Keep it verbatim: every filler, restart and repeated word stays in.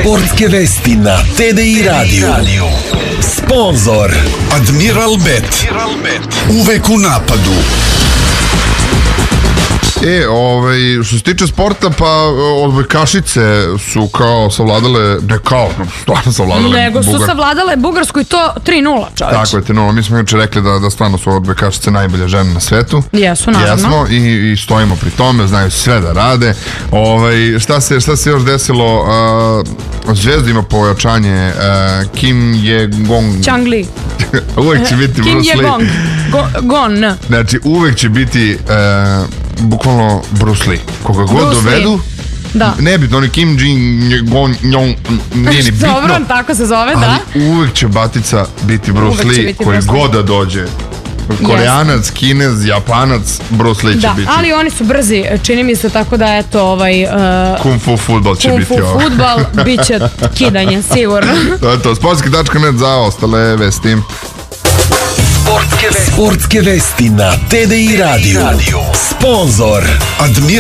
Sportske vesti na T D I radiju. Sponzor Admiral Bet. Uvek u napadu. E, ovaj, što se tiče sporta, pa odbojkašice su kao savladale, ne kao, stvarno savladale Nego su Bugar... savladale Bugarsku i to tri nula, čoveč. Tako je, tri nula. Mi smo juče rekli da, da stvarno su odbojkašice najbolje žene na svetu. Jesu, naravno. Jesmo i, i stojimo pri tome, znaju sve da rade. Ovaj, šta, se, šta se još desilo? Uh, Zvezda ima pojačanje. Uh, Kim Je-gong. Chang Li. Uvek će biti Kim Bruce Lee. Je-gong. Go, gon, n. Znači, uvek će biti uh, bukvalno Bruce Lee. Koga god Bruce dovedu, Lee. Da. Nebitno, oni Kim Jong-un, nije ni bitno. Dobro, tako se zove, da. Ali uvek će batica biti Bruce Uvek će Lee, biti koji Bruce Lee. god da dođe. Koreanac, Kinez, Japanac, Bruce Lee će Da, biti. ali oni su brzi, čini mi se, tako da eto ovaj... Uh, Kung fu fudbal će Kung biti fu ovo. fudbal, bit će kidanje, sigurno. To je to, sportski tačka net za ostale vesti. Sportske vesti na T D I radiju. Sponzor Admiral